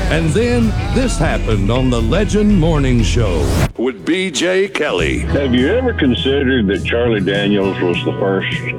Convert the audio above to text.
And then this happened on the Legend Morning Show with B.J. Kelly. Have you ever considered that Charlie Daniels was the first